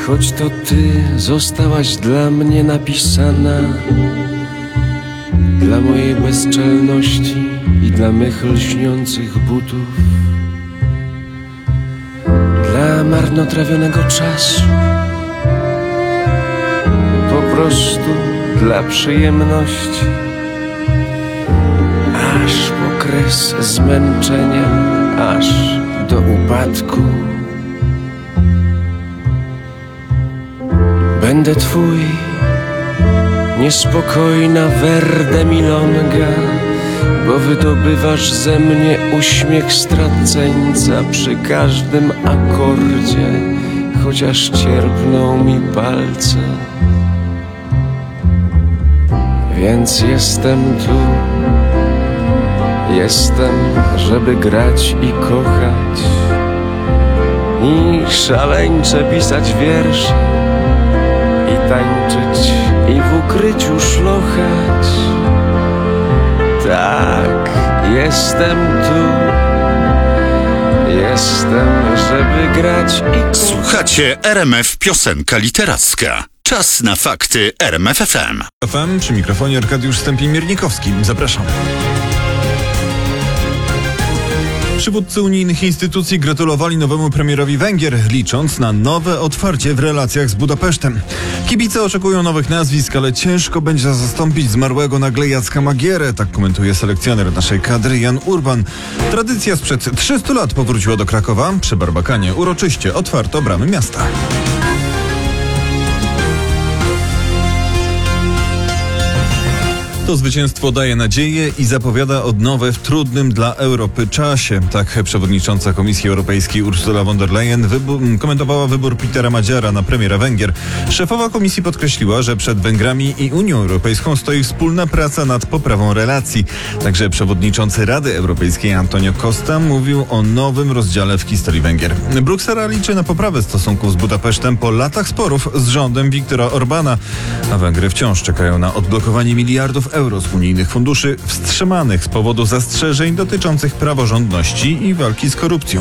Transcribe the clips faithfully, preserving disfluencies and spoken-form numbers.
Choć to ty zostałaś dla mnie napisana, dla mojej bezczelności i dla mych lśniących butów, dla marnotrawionego czasu, po prostu dla przyjemności, aż po kres zmęczenia, aż do upadku. Będę twój, niespokojna Verde Milonga, bo wydobywasz ze mnie uśmiech straceńca przy każdym akordzie, chociaż cierpną mi palce. Więc jestem tu, jestem, żeby grać i kochać i szaleńcze pisać wiersze i tańczyć i w ukryciu szlochać. Tak, jestem tu, jestem, żeby grać i kochać. Słuchacie R M F Piosenka Literacka. Czas na fakty R M F F M. F M przy mikrofonie Arkadiusz Stępień-Miernikowski. Zapraszam. Przywódcy unijnych instytucji gratulowali nowemu premierowi Węgier, licząc na nowe otwarcie w relacjach z Budapesztem. Kibice oczekują nowych nazwisk, ale ciężko będzie zastąpić zmarłego nagle Jacka Magierę, tak komentuje selekcjoner naszej kadry Jan Urban. Tradycja sprzed trzystu lat powróciła do Krakowa. Przy Barbakanie uroczyście otwarto bramy miasta. To zwycięstwo daje nadzieję i zapowiada odnowę w trudnym dla Europy czasie. Tak przewodnicząca Komisji Europejskiej Ursula von der Leyen wybu- komentowała wybór Petera Madziara na premiera Węgier. Szefowa Komisji podkreśliła, że przed Węgrami i Unią Europejską stoi wspólna praca nad poprawą relacji. Także przewodniczący Rady Europejskiej Antonio Costa mówił o nowym rozdziale w historii Węgier. Bruksela liczy na poprawę stosunków z Budapesztem po latach sporów z rządem Viktora Orbana, a Węgry wciąż czekają na odblokowanie miliardów euro z unijnych funduszy wstrzymanych z powodu zastrzeżeń dotyczących praworządności i walki z korupcją.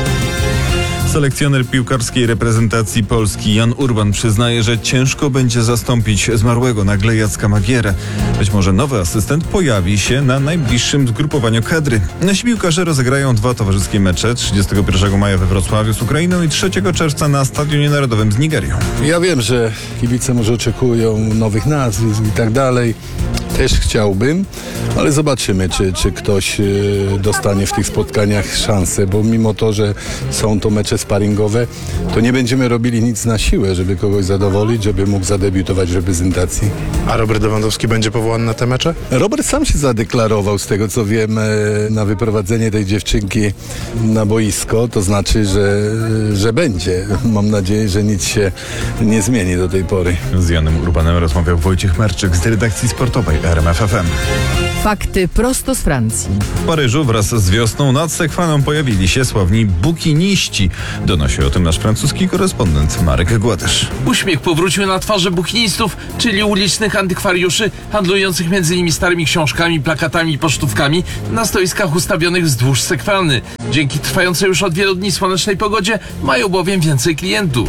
Selekcjoner piłkarskiej reprezentacji Polski Jan Urban przyznaje, że ciężko będzie zastąpić zmarłego nagle Jacka Magierę. Być może nowy asystent pojawi się na najbliższym zgrupowaniu kadry. Nasi piłkarze rozegrają dwa towarzyskie mecze trzydziestego pierwszego maja we Wrocławiu z Ukrainą i trzeciego czerwca na Stadionie Narodowym z Nigerią. Ja wiem, że kibice może oczekują nowych nazwisk i tak dalej. Też chciałbym, ale zobaczymy, czy, czy ktoś y, dostanie w tych spotkaniach szansę, bo mimo to, że są to mecze sparingowe, to nie będziemy robili nic na siłę, żeby kogoś zadowolić, żeby mógł zadebiutować w reprezentacji. A Robert Lewandowski będzie powołany na te mecze? Robert sam się zadeklarował, z tego co wiem, na wyprowadzenie tej dziewczynki na boisko, to znaczy, że, że będzie. Mam nadzieję, że nic się nie zmieni do tej pory. Z Janem Urbanem rozmawiał Wojciech Marczyk z redakcji sportowej R M F F M. Fakty prosto z Francji. W Paryżu wraz z wiosną nad Sekwaną pojawili się sławni bukiniści. Donosi o tym nasz francuski korespondent Marek Gładysz. Uśmiech powrócił na twarze bukinistów, czyli ulicznych antykwariuszy handlujących między innymi starymi książkami, plakatami i pocztówkami na stoiskach ustawionych wzdłuż Sekwany. Dzięki trwającej już od wielu dni słonecznej pogodzie mają bowiem więcej klientów.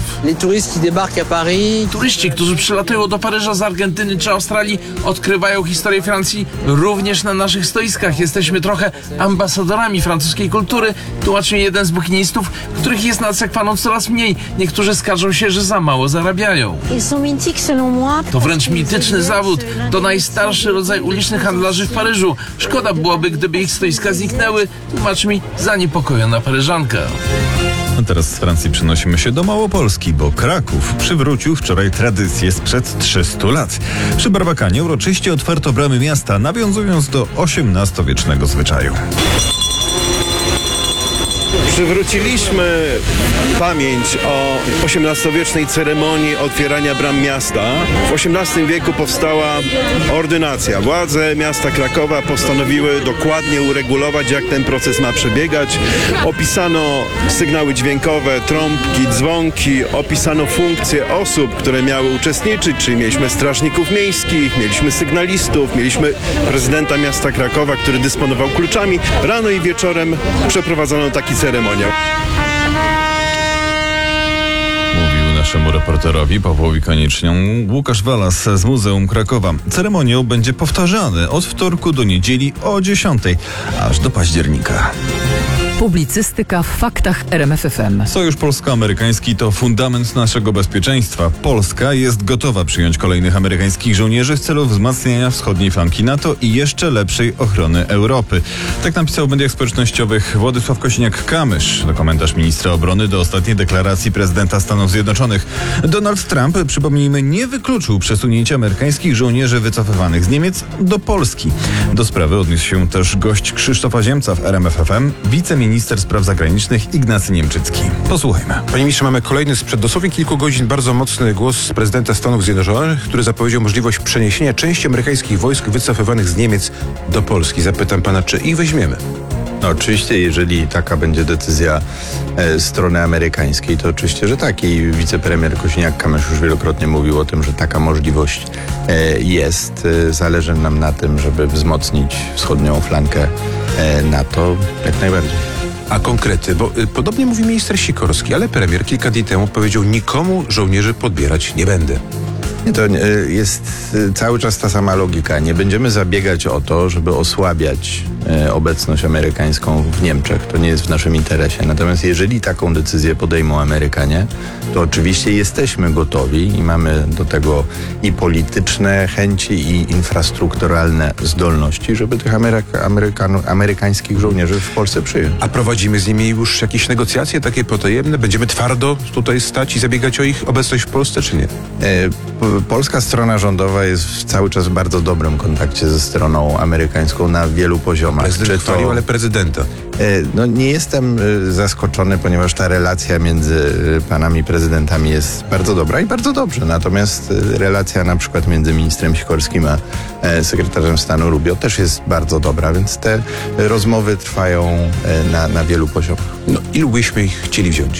Turyści, którzy przylatują do Paryża z Argentyny czy Australii, odkrywają historię Francji również na naszych stoiskach. Jesteśmy trochę ambasadorami francuskiej kultury, tłumaczy mi jeden z bukinistów, których jest nad Sekwaną coraz mniej. Niektórzy skarżą się, że za mało zarabiają. To wręcz mityczny zawód. To najstarszy rodzaj ulicznych handlarzy w Paryżu. Szkoda byłoby, gdyby ich stoiska zniknęły, tłumaczy mi zaniepokojona Paryżanka. A teraz z Francji przenosimy się do Małopolski, bo Kraków przywrócił wczoraj tradycję sprzed trzystu lat. Przy Barbakanie uroczyście otwarto bramy miasta, nawiązując do osiemnastowiecznego zwyczaju. Przywróciliśmy pamięć o osiemnastowiecznej ceremonii otwierania bram miasta. W osiemnastym wieku powstała ordynacja. Władze miasta Krakowa postanowiły dokładnie uregulować, jak ten proces ma przebiegać. Opisano sygnały dźwiękowe, trąbki, dzwonki, opisano funkcje osób, które miały uczestniczyć, czyli mieliśmy strażników miejskich, mieliśmy sygnalistów, mieliśmy prezydenta miasta Krakowa, który dysponował kluczami. Rano i wieczorem przeprowadzono taki ceremoniał. naszemu reporterowi Pawłowi Koniecznią Łukasz Walas z Muzeum Krakowa. Ceremoniał będzie powtarzany od wtorku do niedzieli o dziesiątej, aż do października. Publicystyka w faktach R M F F M. Sojusz polsko-amerykański to fundament naszego bezpieczeństwa. Polska jest gotowa przyjąć kolejnych amerykańskich żołnierzy w celu wzmacniania wschodniej flanki NATO i jeszcze lepszej ochrony Europy. Tak napisał w mediach społecznościowych Władysław Kosiniak-Kamysz. To komentarz ministra obrony do ostatniej deklaracji prezydenta Stanów Zjednoczonych. Donald Trump, przypomnijmy, nie wykluczył przesunięcia amerykańskich żołnierzy wycofywanych z Niemiec do Polski. Do sprawy odniósł się też gość Krzysztofa Ziemca w R M F F M, wiceminister Minister Spraw Zagranicznych Ignacy Niemczycki. Posłuchajmy. Panie ministrze, mamy kolejny sprzed dosłownie kilku godzin bardzo mocny głos prezydenta Stanów Zjednoczonych, który zapowiedział możliwość przeniesienia części amerykańskich wojsk wycofywanych z Niemiec do Polski. Zapytam pana, czy ich weźmiemy? No oczywiście, jeżeli taka będzie decyzja e, strony amerykańskiej, to oczywiście, że tak. I wicepremier Kosiniak-Kamysz już wielokrotnie mówił o tym, że taka możliwość e, jest. E, zależy nam na tym, żeby wzmocnić wschodnią flankę e, NATO jak najbardziej. A konkrety, bo y, podobnie mówi minister Sikorski, ale premier kilka dni temu powiedział: nikomu żołnierzy podbierać nie będę. To jest cały czas ta sama logika. Nie będziemy zabiegać o to, żeby osłabiać obecność amerykańską w Niemczech. To nie jest w naszym interesie. Natomiast jeżeli taką decyzję podejmą Amerykanie, to oczywiście jesteśmy gotowi i mamy do tego i polityczne chęci, i infrastrukturalne zdolności, żeby tych Ameryka- Amerykanu- amerykańskich żołnierzy w Polsce przyjąć. A prowadzimy z nimi już jakieś negocjacje takie potajemne? Będziemy twardo tutaj stać i zabiegać o ich obecność w Polsce, czy nie? E, Polska strona rządowa jest cały czas w bardzo dobrym kontakcie ze stroną amerykańską na wielu poziomach. Prezydent Czy to- chwalił, ale prezydenta. No nie jestem zaskoczony, ponieważ ta relacja między panami prezydentami jest bardzo dobra i bardzo dobrze. Natomiast relacja na przykład między ministrem Sikorskim a sekretarzem stanu Rubio też jest bardzo dobra, więc te rozmowy trwają na, na wielu poziomach. No ilu byśmy ich chcieli wziąć?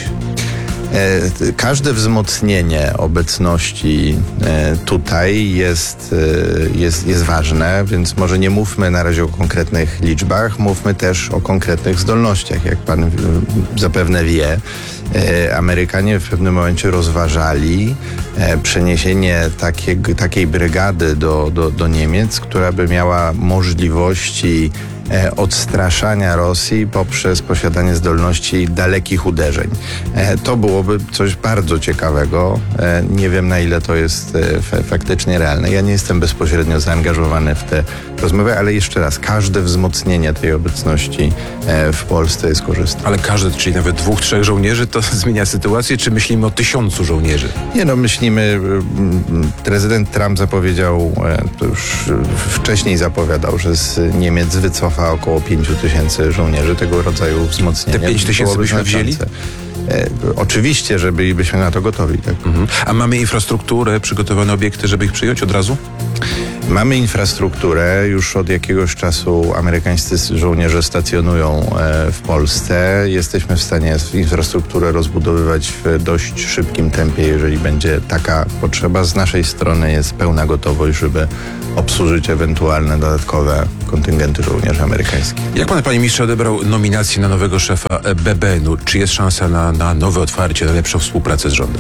Każde wzmocnienie obecności tutaj jest, jest, jest ważne, więc może nie mówmy na razie o konkretnych liczbach, mówmy też o konkretnych zdolnościach. Jak pan zapewne wie, Amerykanie w pewnym momencie rozważali przeniesienie takiej, takiej brygady do, do, do Niemiec, która by miała możliwości odstraszania Rosji poprzez posiadanie zdolności dalekich uderzeń. To byłoby coś bardzo ciekawego. Nie wiem, na ile to jest faktycznie realne. Ja nie jestem bezpośrednio zaangażowany w te rozmowy, ale jeszcze raz, każde wzmocnienie tej obecności w Polsce jest korzystne. Ale każdy, czyli nawet dwóch, trzech żołnierzy, to zmienia sytuację, czy myślimy o tysiącu żołnierzy? Nie no, myślimy, prezydent Trump zapowiedział, to już wcześniej zapowiadał, że z Niemiec wycofa około pięciu tysięcy żołnierzy, tego rodzaju wzmocnienia. Te pięć tysięcy byśmy wzięli? E, oczywiście, że bylibyśmy na to gotowi. Tak? Mhm. A mamy infrastrukturę, przygotowane obiekty, żeby ich przyjąć od razu? Mamy infrastrukturę, już od jakiegoś czasu amerykańscy żołnierze stacjonują w Polsce. Jesteśmy w stanie infrastrukturę rozbudowywać w dość szybkim tempie, jeżeli będzie taka potrzeba. Z naszej strony jest pełna gotowość, żeby obsłużyć ewentualne dodatkowe kontyngenty żołnierzy amerykańskich. Jak pan, panie ministrze, odebrał nominację na nowego szefa B B N-u? Czy jest szansa na, na nowe otwarcie, na lepszą współpracę z rządem?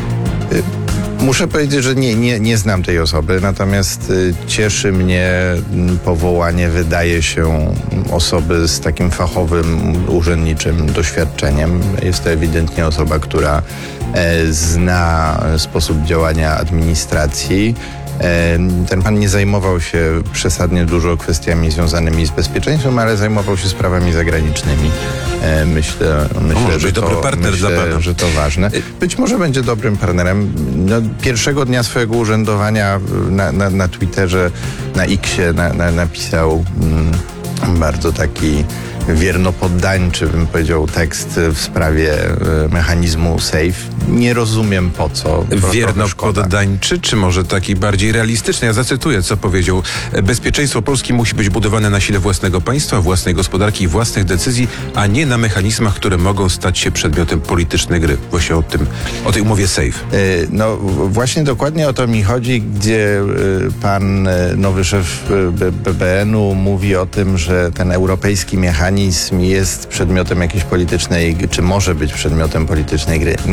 Muszę powiedzieć, że nie, nie, nie znam tej osoby, natomiast y, cieszy mnie m, powołanie, wydaje się, osoby z takim fachowym, urzędniczym doświadczeniem. Jest to ewidentnie osoba, która e, zna sposób działania administracji. Ten pan nie zajmował się przesadnie dużo kwestiami związanymi z bezpieczeństwem, ale zajmował się sprawami zagranicznymi. Myślę, myślę, że, dobry to, partner myślę dla pana. że to ważne. Być może będzie dobrym partnerem. No, pierwszego dnia swojego urzędowania na, na, na Twitterze, na Xie na, na, napisał mm, bardzo taki wiernopoddańczy, bym powiedział, tekst w sprawie e, mechanizmu SAFE. Nie rozumiem po co. Wiernopoddańczy, czy może taki bardziej realistyczny? Ja zacytuję, co powiedział. Bezpieczeństwo Polski musi być budowane na sile własnego państwa, własnej gospodarki i własnych decyzji, a nie na mechanizmach, które mogą stać się przedmiotem politycznej gry. Właśnie o tym, o tej umowie SAFE. E, no właśnie dokładnie o to mi chodzi, gdzie e, pan e, nowy szef B B N-u mówi o tym, że ten europejski mechanizm jest przedmiotem jakiejś politycznej, czy może być przedmiotem politycznej gry. Nie, nie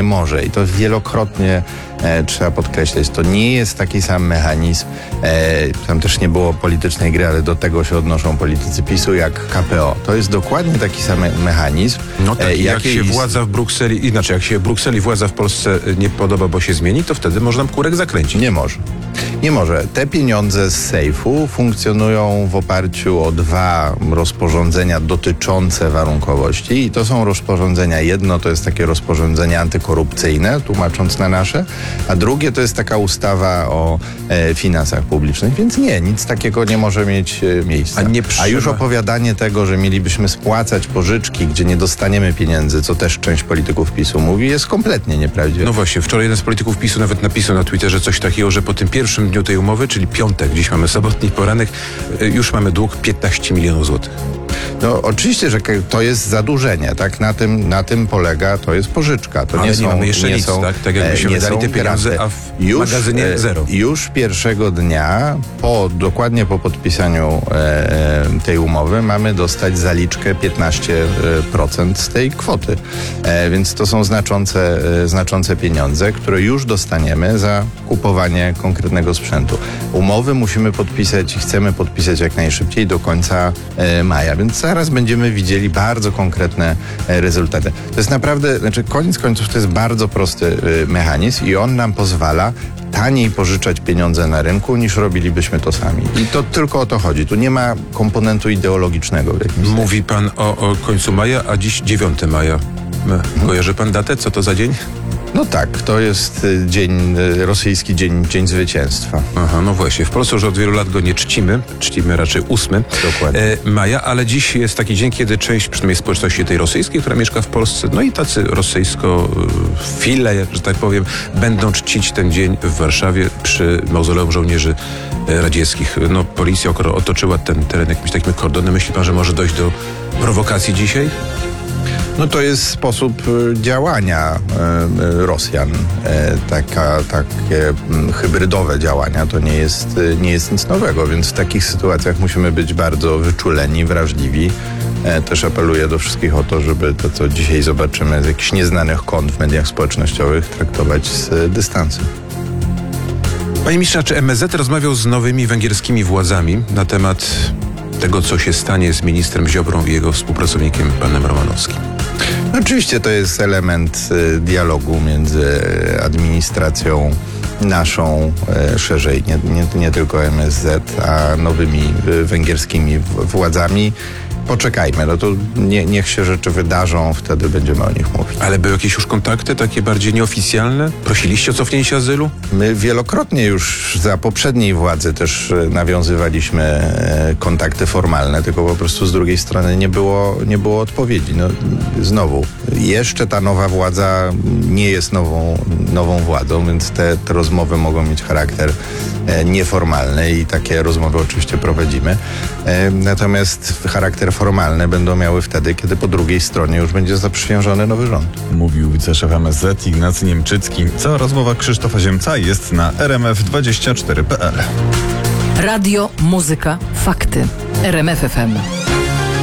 może. I to wielokrotnie e, trzeba podkreślać. To nie jest taki sam mechanizm. E, tam też nie było politycznej gry, ale do tego się odnoszą politycy PiSu jak K P O. To jest dokładnie taki sam mechanizm. No tak, e, jak jakie się ist- władza w Brukseli, inaczej, jak się w Brukseli władza w Polsce nie podoba, bo się zmieni, to wtedy można kurek zakręcić. Nie może. Nie może. Te pieniądze z sejfu funkcjonują w oparciu o dwa rozporządzenia dotyczące warunkowości i to są rozporządzenia. Jedno to jest takie rozporządzenie antykorupcyjne, tłumacząc na nasze, a drugie to jest taka ustawa o e, finansach publicznych, więc nie, nic takiego nie może mieć e, miejsca. A nie a już trzeba- opowiadanie tego, że mielibyśmy spłacać pożyczki, gdzie nie dostaniemy pieniędzy, co też część polityków PiSu mówi, jest kompletnie nieprawdziwe. No właśnie, wczoraj jeden z polityków PiSu nawet napisał na Twitterze coś takiego, że po tym pierwszym dniu tej umowy, czyli piątek, dziś mamy sobotni poranek, y, już mamy dług piętnaście milionów złotych. No oczywiście, że to jest zadłużenie, tak? Na tym, na tym polega, to jest pożyczka. To Ale nie, nie są, mamy jeszcze nie nic, są, tak? Tak jakbyśmy e, nie wydali są te pieniądze, granty. a w magazynie zero. Już pierwszego dnia, po, dokładnie po podpisaniu e, e, tej umowy, mamy dostać zaliczkę piętnaście procent z tej kwoty. E, więc to są znaczące, e, znaczące pieniądze, które już dostaniemy za kupowanie konkretnego sprzętu. Umowy musimy podpisać i chcemy podpisać jak najszybciej do końca e, maja, więc zaraz będziemy widzieli bardzo konkretne e, rezultaty. To jest naprawdę, znaczy koniec końców to jest bardzo prosty e, mechanizm i on nam pozwala taniej pożyczać pieniądze na rynku, niż robilibyśmy to sami. I to tylko o to chodzi. Tu nie ma komponentu ideologicznego w jakimś sensie. Mówi pan o, o końcu maja, a dziś dziewiątego maja. Kojarzy pan datę? Co to za dzień? No tak, to jest y, dzień, y, rosyjski dzień, dzień zwycięstwa. Aha, no właśnie. W Polsce już od wielu lat go nie czcimy. Czcimy raczej ósmy Dokładnie. e, maja, ale dziś jest taki dzień, kiedy część, przynajmniej społeczności tej rosyjskiej, która mieszka w Polsce, no i tacy rosyjsko-file, że tak powiem, będą czcić ten dzień w Warszawie przy mauzoleum żołnierzy e, radzieckich. No, policja okro- otoczyła ten teren jakimś takim kordonem. Myśli pan, że może dojść do prowokacji dzisiaj? No to jest sposób y, działania y, y, Rosjan. E, taka, takie mm, hybrydowe działania to nie jest, y, nie jest nic nowego, więc w takich sytuacjach musimy być bardzo wyczuleni, wrażliwi. E, też apeluję do wszystkich o to, żeby to, co dzisiaj zobaczymy z jakichś nieznanych kont w mediach społecznościowych, traktować z y, dystansem. Panie ministrze, czy M S Z rozmawiał z nowymi węgierskimi władzami na temat tego, co się stanie z ministrem Ziobrą i jego współpracownikiem, panem Romanowskim? Oczywiście to jest element y, dialogu między administracją naszą, y, szerzej, nie, nie, nie tylko M S Z, a nowymi y, węgierskimi w, władzami. Poczekajmy, no to nie, niech się rzeczy wydarzą, wtedy będziemy o nich mówić. Ale były jakieś już kontakty, takie bardziej nieoficjalne? Prosiliście o cofnięcie azylu? My wielokrotnie już za poprzedniej władzy też e, nawiązywaliśmy e, kontakty formalne, tylko po prostu z drugiej strony nie było, nie było odpowiedzi. No, znowu, jeszcze ta nowa władza nie jest nową, nową władzą, więc te, te rozmowy mogą mieć charakter e, nieformalny i takie rozmowy oczywiście prowadzimy. E, natomiast charakter formalny będą miały wtedy, kiedy po drugiej stronie już będzie zaprzysiężony nowy rząd. Mówił wiceszef M S Z Ignacy Niemczycki. Cała rozmowa Krzysztofa Ziemca jest na r m f dwadzieścia cztery kropka p l. Radio, muzyka, fakty. R M F F M.